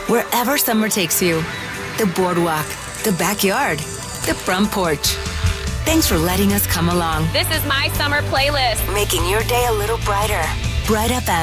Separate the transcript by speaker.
Speaker 1: Wherever summer takes you, the boardwalk, the backyard, the front porch. Thanks for letting us come along,
Speaker 2: This is my summer playlist.
Speaker 1: making your day a little brighter. Bright FM.